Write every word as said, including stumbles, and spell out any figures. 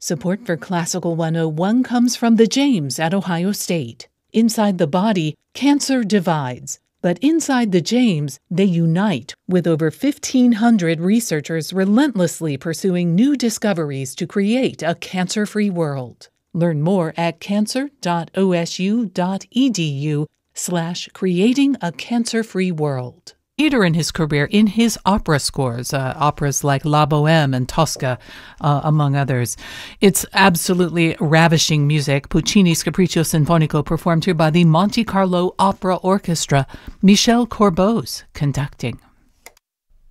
Support for Classical one oh one comes from the James at Ohio State. Inside the body, cancer divides, but inside the James, they unite, with over fifteen hundred researchers relentlessly pursuing new discoveries to create a cancer-free world. Learn more at cancer.osu.edu slash creating a cancer-free world. Later in his career, in his opera scores, uh, operas like La Bohème and Tosca, uh, among others. It's absolutely ravishing music. Puccini's Capriccio Sinfonico, performed here by the Monte Carlo Opera Orchestra. Michel Corbeau's conducting.